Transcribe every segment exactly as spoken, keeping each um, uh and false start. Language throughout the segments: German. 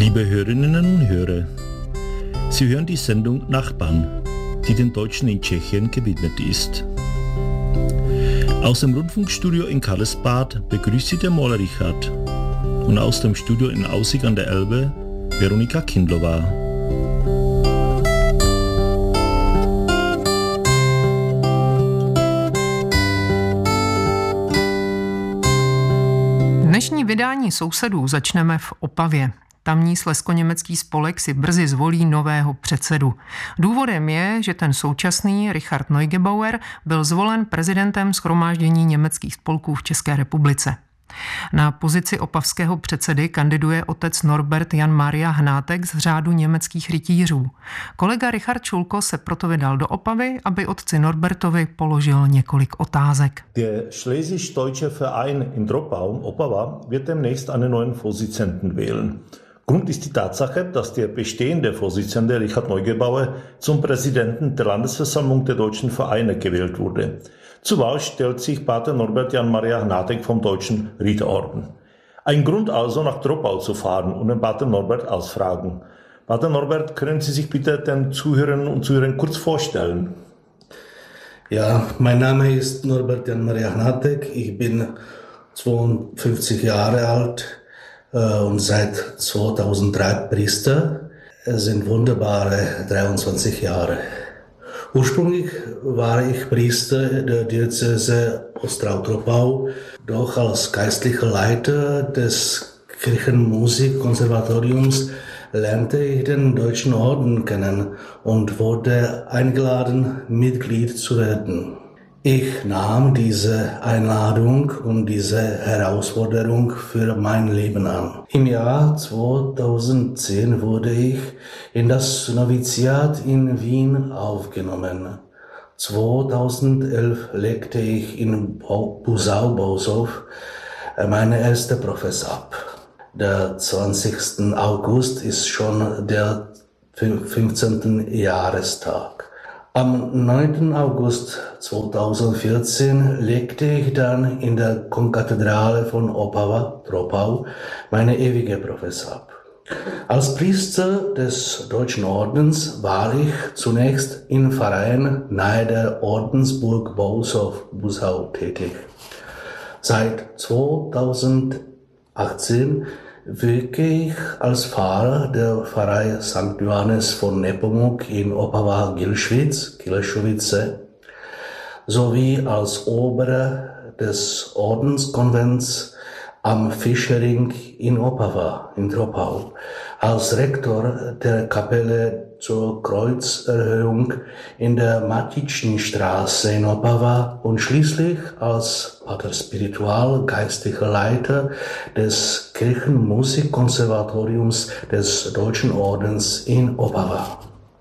Liebe Hörerinnen und Hörer, Sie hören die Sendung Nachbarn, die den Deutschen in Tschechien gewidmet ist. Aus dem Rundfunkstudio in Karlsbad begrüßt Sie der Maler Richard und aus dem Studio in Aussig an der Elbe Veronika Kindlova. Dnešní vydání Sousedů začneme v Opavě. Tamní slezsko-německý spolek si brzy zvolí nového předsedu. Důvodem je, že ten současný Richard Neugebauer byl zvolen prezidentem shromáždění německých spolků v České republice. Na pozici opavského předsedy kandiduje otec Norbert Jan Maria Hnátek z řádu německých rytířů. Kolega Richard Schulko se proto vydal do Opavy, aby otci Norbertovi položil několik otázek. Der Schlesisch-Deutsche Verein in Troppau, Opava, wird demnächst einen neuen Vorsitzenden wählen. Grund ist die Tatsache, dass der bestehende Vorsitzende Richard Neugebauer zum Präsidenten der Landesversammlung der deutschen Vereine gewählt wurde. Zur Wahl stellt sich Pater Norbert Jan Maria Hnátek vom Deutschen Ritterorden. Ein Grund also, nach Troppau zu fahren und den Pater Norbert ausfragen. Pater Norbert, können Sie sich bitte den Zuhörerinnen und Zuhörern kurz vorstellen? Ja, mein Name ist Norbert Jan Maria Hnátek. Ich bin zweiundfünfzig Jahre alt äh, und seit zweitausenddrei Priester. Es sind wunderbare dreiundzwanzig Jahre. Ursprünglich war ich Priester der Diözese Ostrau-Troppau, doch als geistlicher Leiter des Kirchenmusikkonservatoriums lernte ich den Deutschen Orden kennen und wurde eingeladen, Mitglied zu werden. Ich nahm diese Einladung und diese Herausforderung für mein Leben an. Im Jahr zweitausendzehn wurde ich in das Noviziat in Wien aufgenommen. zweitausendelf legte ich in Busau-Bosow meine erste Profess ab. Der zwanzigsten August ist schon der fünfzehnten Jahrestag. Am neunten August zweitausendvierzehn legte ich dann in der Konkathedrale von Opava, Troppau, meine ewige Profess ab. Als Priester des Deutschen Ordens war ich zunächst im Verein nahe der Ordensburg Bosow-Busau tätig. Seit zweitausendachtzehn wirke ich als Pfarrer der Pfarrei Sankt Johannes von Nepomuk in Opava-Gilschwitz, Kilschowitze, sowie als Oberer des Ordenskonvents am Fischering in Opava, in Troppau, als Rektor der Kapelle zur Kreuzerhöhung in der Matitschenstraße in Opava und schließlich als Pater Spiritual, geistlicher Leiter des Kirchenmusikkonservatoriums des Deutschen Ordens in Opava.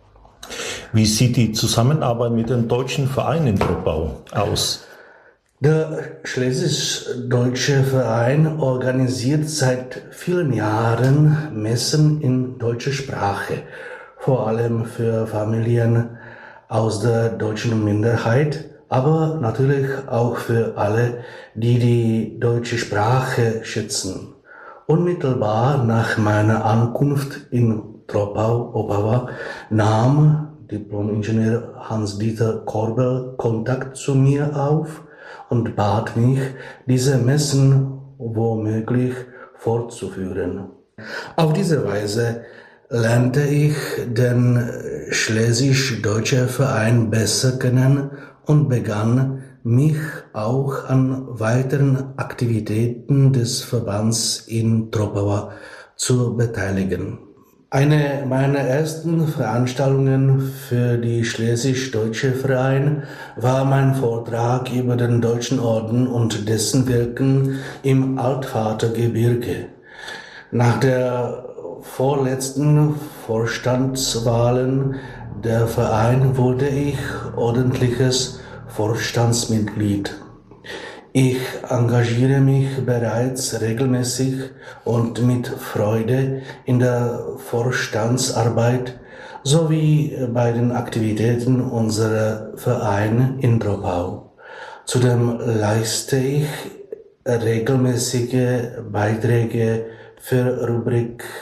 Wie sieht die Zusammenarbeit mit dem Deutschen Verein in Troppau aus? Der Schlesisch-Deutsche Verein organisiert seit vielen Jahren Messen in deutscher Sprache, vor allem für Familien aus der deutschen Minderheit, aber natürlich auch für alle, die die deutsche Sprache schätzen. Unmittelbar nach meiner Ankunft in Troppau, Opava, nahm Diplom-Ingenieur Hans-Dieter Korbel Kontakt zu mir auf und bat mich, diese Messen womöglich fortzuführen. Auf diese Weise lernte ich den Schlesisch-Deutschen Verein besser kennen und begann, mich auch an weiteren Aktivitäten des Verbands in Troppau zu beteiligen. Eine meiner ersten Veranstaltungen für die Schlesisch-Deutsche Verein war mein Vortrag über den Deutschen Orden und dessen Wirken im Altvatergebirge. Nach der vorletzten Vorstandswahlen der Verein wurde ich ordentliches Vorstandsmitglied. Ich engagiere mich bereits regelmäßig und mit Freude in der Vorstandsarbeit sowie bei den Aktivitäten unserer Vereine in Troppau. Zudem leiste ich regelmäßige Beiträge für Rubrik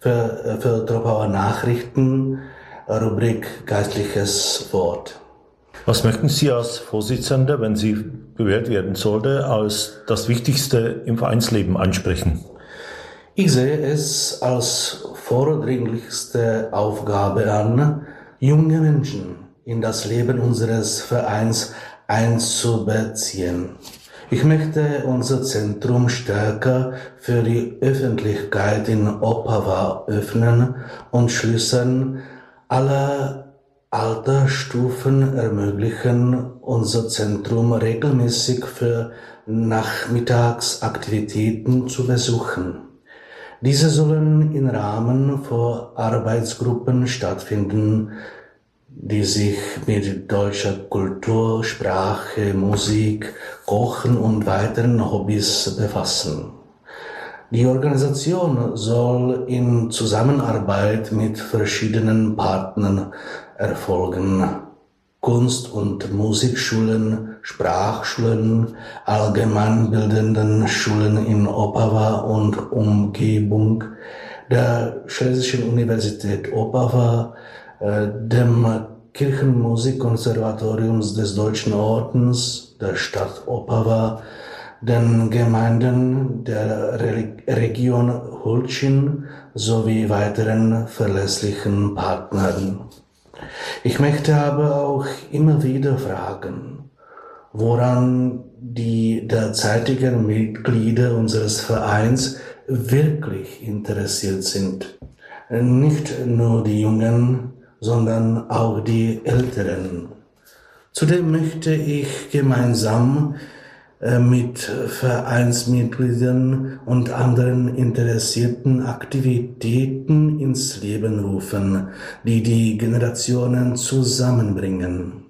für, für Troppauer Nachrichten, Rubrik Geistliches Wort. Was möchten Sie als Vorsitzender, wenn Sie gewählt werden sollte, als das Wichtigste im Vereinsleben ansprechen? Ich sehe es als vordringlichste Aufgabe an, junge Menschen in das Leben unseres Vereins einzubeziehen. Ich möchte unser Zentrum stärker für die Öffentlichkeit in Opava öffnen und Schließen aller Altersstufen ermöglichen, unser Zentrum regelmäßig für Nachmittagsaktivitäten zu besuchen. Diese sollen im Rahmen von Arbeitsgruppen stattfinden, die sich mit deutscher Kultur, Sprache, Musik, Kochen und weiteren Hobbys befassen. Die Organisation soll in Zusammenarbeit mit verschiedenen Partnern erfolgen. Kunst- und Musikschulen, Sprachschulen, allgemeinbildenden Schulen in Opava und Umgebung, der Schlesischen Universität Opava, dem Kirchenmusikkonservatorium des Deutschen Ordens der Stadt Opava, den Gemeinden der Re- Region Hulcin sowie weiteren verlässlichen Partnern. Ich möchte aber auch immer wieder fragen, woran die derzeitigen Mitglieder unseres Vereins wirklich interessiert sind. Nicht nur die Jungen, sondern auch die Älteren. Zudem möchte ich gemeinsam mit Vereinsmitgliedern und anderen interessierten Aktivitäten ins Leben rufen, die die Generationen zusammenbringen.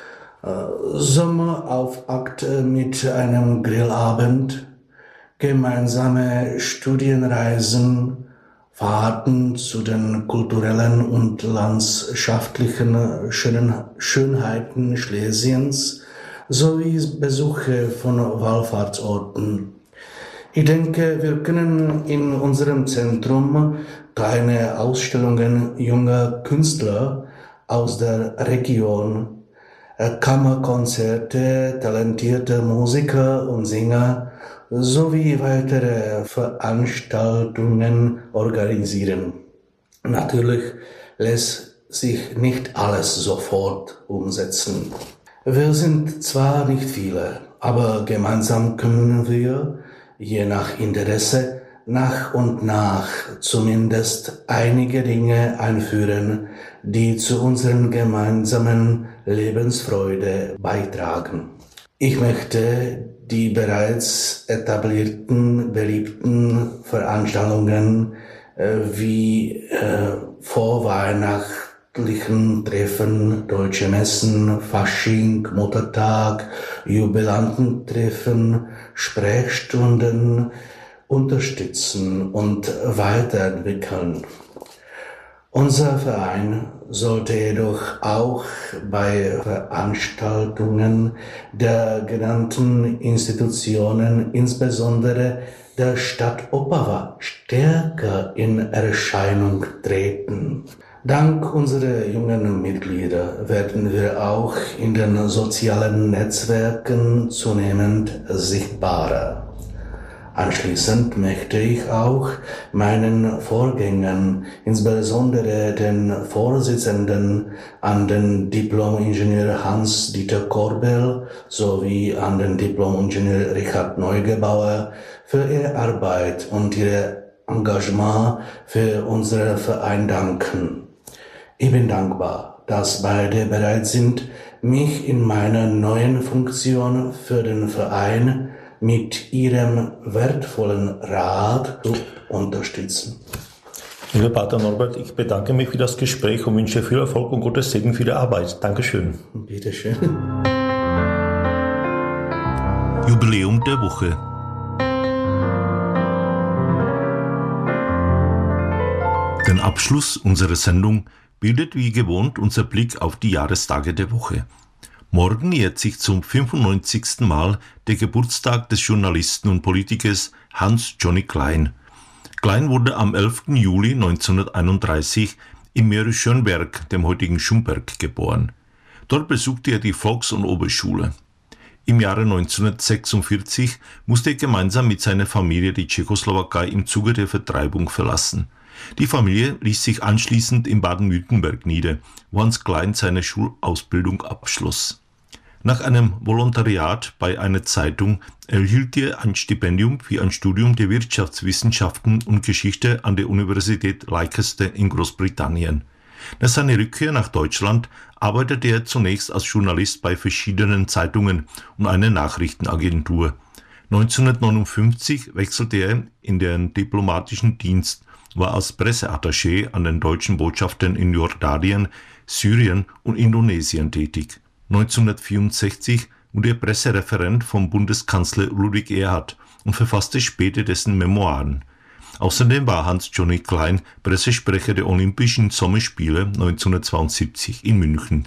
Sommerauftakt mit einem Grillabend, gemeinsame Studienreisen, Fahrten zu den kulturellen und landschaftlichen Schönheiten Schlesiens sowie Besuche von Wallfahrtsorten. Ich denke, wir können in unserem Zentrum kleine Ausstellungen junger Künstler aus der Region, Kammerkonzerte talentierter Musiker und Sänger sowie weitere Veranstaltungen organisieren. Natürlich lässt sich nicht alles sofort umsetzen. Wir sind zwar nicht viele, aber gemeinsam können wir, je nach Interesse, nach und nach zumindest einige Dinge einführen, die zu unserer gemeinsamen Lebensfreude beitragen. Ich möchte die bereits etablierten, beliebten Veranstaltungen äh, wie äh, vorweihnachtlichen Treffen, Deutsche Messen, Fasching, Muttertag, Jubilantentreffen, Sprechstunden unterstützen und weiterentwickeln. Unser Verein sollte jedoch auch bei Veranstaltungen der genannten Institutionen, insbesondere der Stadt Opava, stärker in Erscheinung treten. Dank unserer jungen Mitglieder werden wir auch in den sozialen Netzwerken zunehmend sichtbarer. Anschließend möchte ich auch meinen Vorgängern, insbesondere den Vorsitzenden, an den Diplom-Ingenieur Hans-Dieter Korbel sowie an den Diplom-Ingenieur Richard Neugebauer für ihre Arbeit und ihr Engagement für unseren Verein danken. Ich bin dankbar, dass beide bereit sind, mich in meiner neuen Funktion für den Verein mit ihrem wertvollen Rat zu unterstützen. Lieber Pater Norbert, ich bedanke mich für das Gespräch und wünsche viel Erfolg und Gottes Segen für die Arbeit. Dankeschön. Bitte schön. Jubiläum der Woche. Den Abschluss unserer Sendung bildet wie gewohnt unser Blick auf die Jahrestage der Woche. Morgen jährt sich zum fünfundneunzigsten Mal der Geburtstag des Journalisten und Politikers Hans Johnny Klein. Klein wurde am elften Juli neunzehnhunderteinunddreißig im Møre-Schönberg, dem heutigen Schumberg, geboren. Dort besuchte er die Volks- und Oberschule. Im Jahre neunzehnhundertsechsundvierzig musste er gemeinsam mit seiner Familie die Tschechoslowakei im Zuge der Vertreibung verlassen. Die Familie ließ sich anschließend in Baden-Württemberg nieder, wo Hans Klein seine Schulausbildung abschloss. Nach einem Volontariat bei einer Zeitung erhielt er ein Stipendium für ein Studium der Wirtschaftswissenschaften und Geschichte an der Universität Leicester in Großbritannien. Nach seiner Rückkehr nach Deutschland arbeitete er zunächst als Journalist bei verschiedenen Zeitungen und einer Nachrichtenagentur. neunzehnhundertneunundfünfzig wechselte er in den diplomatischen Dienst, war als Presseattaché an den deutschen Botschaften in Jordanien, Syrien und Indonesien tätig. neunzehnhundertvierundsechzig wurde er Pressereferent vom Bundeskanzler Ludwig Erhard und verfasste später dessen Memoiren. Außerdem war Hans Johnny Klein Pressesprecher der Olympischen Sommerspiele neunzehnhundertzweiundsiebzig in München.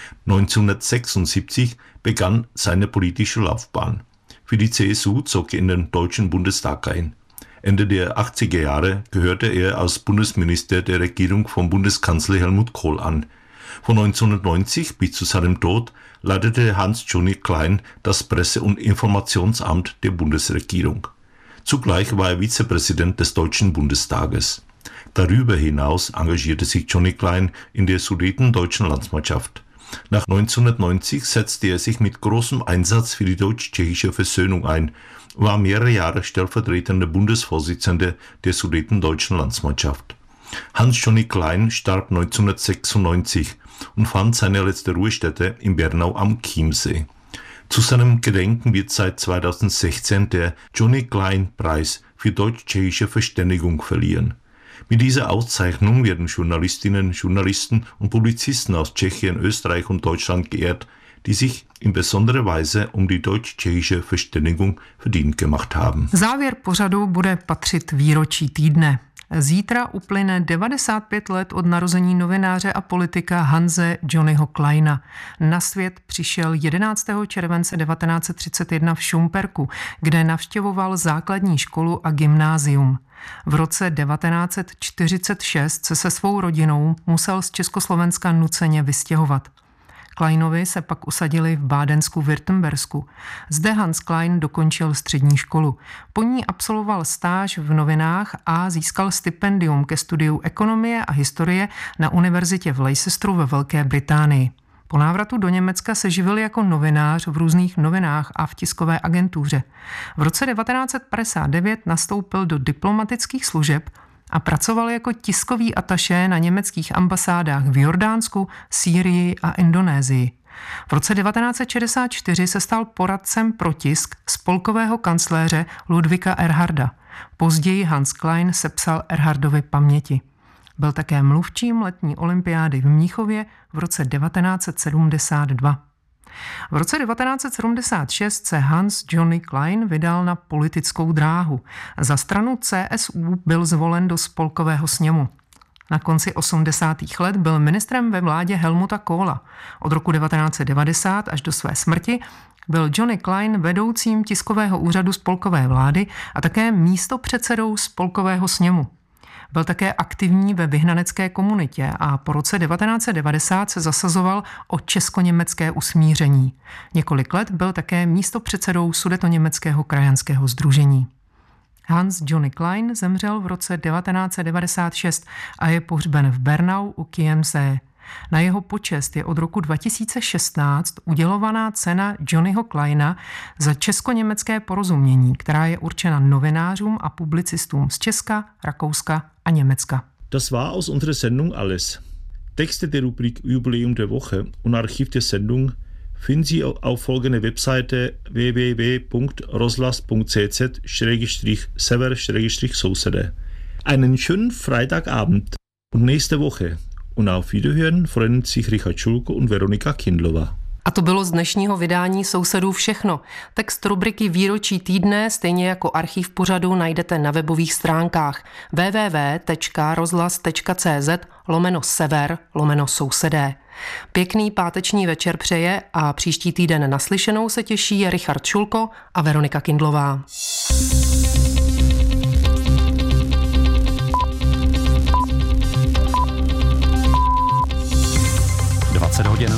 neunzehnhundertsechsundsiebzig begann seine politische Laufbahn. Für die C S U zog er in den Deutschen Bundestag ein. Ende der achtziger Jahre gehörte er als Bundesminister der Regierung von Bundeskanzler Helmut Kohl an. Von neunzehnhundertneunzig bis zu seinem Tod leitete Hans Johnny Klein das Presse- und Informationsamt der Bundesregierung. Zugleich war er Vizepräsident des Deutschen Bundestages. Darüber hinaus engagierte sich Johnny Klein in der Sudetendeutschen Landsmannschaft. Nach neunzehnhundertneunzig setzte er sich mit großem Einsatz für die deutsch-tschechische Versöhnung ein, war mehrere Jahre stellvertretender Bundesvorsitzender der Sudetendeutschen Landsmannschaft. Hans Johnny Klein starb neunzehnhundertsechsundneunzig und fand seine letzte Ruhestätte in Bernau am Chiemsee. Zu seinem Gedenken wird seit zweitausendsechzehn der Johnny Klein Preis für deutsch-tschechische Verständigung verliehen. Mit dieser Auszeichnung werden Journalistinnen, Journalisten und Publizisten aus Tschechien, Österreich und Deutschland geehrt, die sich in besonderer Weise um die deutsch-tschechische Verständigung verdient gemacht haben. Závěr pořadu bude patřit výročí týdne. Zítra uplyne devadesát pět let od narození novináře a politika Hanse Johnnyho Kleina. Na svět přišel jedenáctého července devatenáct set třicet jedna v Šumperku, kde navštěvoval základní školu a gymnázium. V roce devatenáct set čtyřicet šest se se svou rodinou musel z Československa nuceně vystěhovat. Kleinovi se pak usadili v Bádensku-Württembersku. Zde Hans Klein dokončil střední školu. Po ní absolvoval stáž v novinách a získal stipendium ke studiu ekonomie a historie na univerzitě v Leicesteru ve Velké Británii. Po návratu do Německa se živil jako novinář v různých novinách a v tiskové agentuře. V roce devatenáct set padesát devět nastoupil do diplomatických služeb a pracoval jako tiskový atašé na německých ambasádách v Jordánsku, Sýrii a Indonésii. V roce devatenáct set šedesát čtyři se stal poradcem pro tisk spolkového kancléře Ludvíka Erharda. Později Hans Klein sepsal Erhardovy paměti. Byl také mluvčím letní olympiády v Mnichově v roce devatenáct set sedmdesát dva. V roce devatenáct set sedmdesát šest se Hans Johnny Klein vydal na politickou dráhu. Za stranu C S U byl zvolen do spolkového sněmu. Na konci osmdesátých let byl ministrem ve vládě Helmuta Kohla. Od roku devatenáct set devadesát až do své smrti byl Johnny Klein vedoucím tiskového úřadu spolkové vlády a také místopředsedou spolkového sněmu. Byl také aktivní ve vyhnanecké komunitě a po roce devatenáct set devadesát se zasazoval o česko-německé usmíření. Několik let byl také místopředsedou Sudetoněmeckého krajanského sdružení. Hans Johnny Klein zemřel v roce devatenáct set devadesát šest a je pohřben v Bernau u Chiemsee. Na jeho počest je od roku dva tisíce šestnáct udělovaná cena Johnnyho Kleina za česko-německé porozumění, která je určena novinářům a publicistům z Česka, Rakouska a Německa. Das war aus unserer Sendung alles. Texte der Rubrik Jubiläum der Woche und Archiv der Sendung finden Sie auf folgender Webseite w w w punkt roslas punkt c z schrägstrich sever schrägstrich sousede. Einen schönen Freitagabend und nächste Woche. Und auf Wiederhören freuen sich Richard Schulko und Veronika Kindlová. A to bylo z dnešního vydání Sousedů všechno. Text rubriky Výročí týdne, stejně jako archiv pořadu, najdete na webových stránkách w w w tečka rozhlas tečka c z lomeno sever lomeno sousedé. Pěkný páteční večer přeje a příští týden naslyšenou se těší Richard Šulko a Veronika Kindlová. hodin.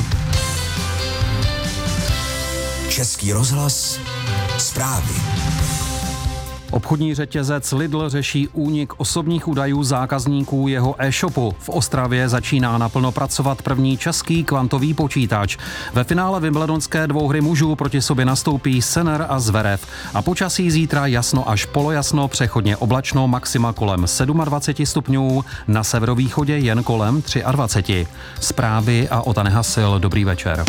Český rozhlas, zprávy. Obchodní řetězec Lidl řeší únik osobních údajů zákazníků jeho e-shopu. V Ostravě začíná naplno pracovat první český kvantový počítač. Ve finále wimbledonské dvouhry mužů proti sobě nastoupí Sinner a Zverev. A počasí zítra jasno až polojasno, přechodně oblačno, maxima kolem dvacet sedm stupňů, na severovýchodě jen kolem dvacet tři. Zprávy a Ota Nehasil, dobrý večer.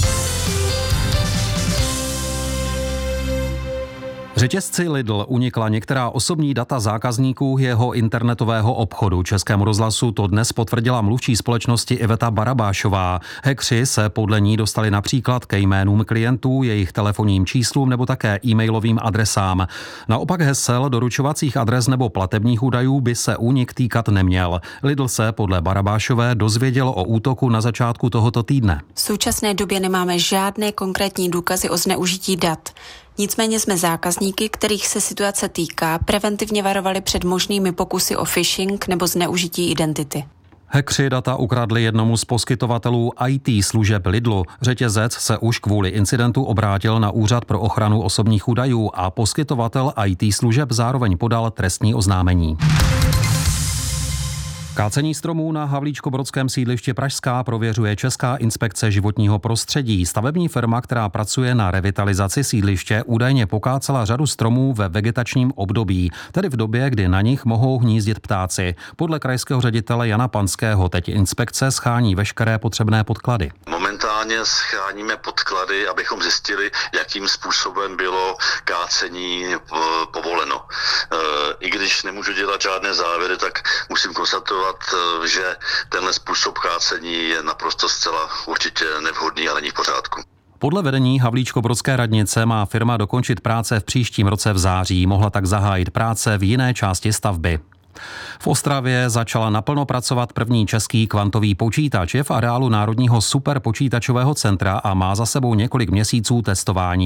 Řetězci Lidl unikla některá osobní data zákazníků jeho internetového obchodu. Českému rozhlasu to dnes potvrdila mluvčí společnosti Iveta Barabášová. Hackři se podle ní dostali například ke jménům klientů, jejich telefonním číslům nebo také e-mailovým adresám. Naopak hesel, doručovacích adres nebo platebních údajů by se únik týkat neměl. Lidl se podle Barabášové dozvěděl o útoku na začátku tohoto týdne. V současné době nemáme žádné konkrétní důkazy o zneužití dat. Nicméně jsme zákazníky, kterých se situace týká, preventivně varovali před možnými pokusy o phishing nebo zneužití identity. Hackři data ukradli jednomu z poskytovatelů í té služeb Lidlu. Řetězec se už kvůli incidentu obrátil na Úřad pro ochranu osobních údajů a poskytovatel í té služeb zároveň podal trestní oznámení. Kácení stromů na havlíčkobrodském sídlišti Pražská prověřuje Česká inspekce životního prostředí. Stavební firma, která pracuje na revitalizaci sídliště, údajně pokácela řadu stromů ve vegetačním období, tedy v době, kdy na nich mohou hnízdit ptáci. Podle krajského ředitele Jana Panského teď inspekce schání veškeré potřebné podklady. Momentálně scháníme podklady, abychom zjistili, jakým způsobem bylo kácení povoleno. I když nemůžu dělat žádné závěry, tak musím konstatovat, že tenhle způsob kácení je naprosto zcela určitě nevhodný a není v pořádku. Podle vedení Havlíčkobrodské radnice má firma dokončit práce v příštím roce v září. Mohla tak zahájit práce v jiné části stavby. V Ostravě začala naplno pracovat první český kvantový počítač. Je v areálu Národního superpočítačového centra a má za sebou několik měsíců testování.